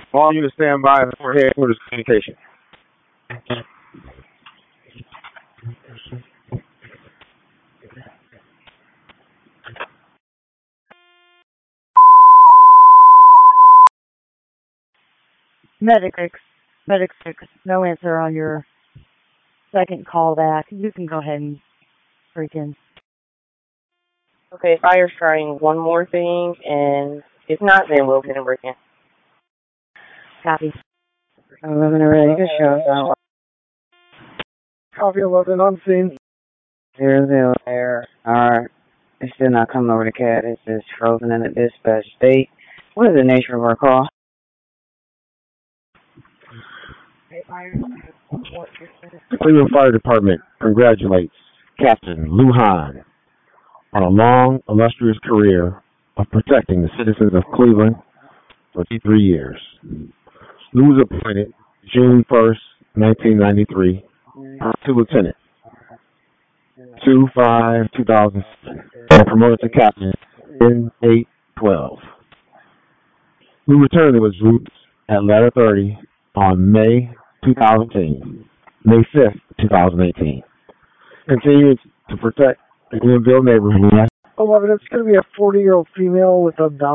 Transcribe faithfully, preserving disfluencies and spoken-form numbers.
All units stand by for headquarters communication. Medic six, Medic six, no answer on your second call back. You can go ahead and freak in. Okay, fire's trying one more thing, and if not, then we'll get him break in. Copy. eleven already, good show, so. Copy eleven on scene. Zero, zero, there. Alright. It's still not coming over the cat. It's just frozen in the dispatch state. What is the nature of our call? The Cleveland Fire Department congratulates Captain Lujan on a long, illustrious career of protecting the citizens of Cleveland for three years. Lou was appointed June first, nineteen ninety-three, to lieutenant, two five two thousand seven, and promoted to captain in eight twelve. Lou returned to his roots at Ladder thirty on May two thousand eighteen, May fifth, twenty eighteen. Continued to protect the Glenville neighborhood. eleven, it's going to be a forty-year-old female with a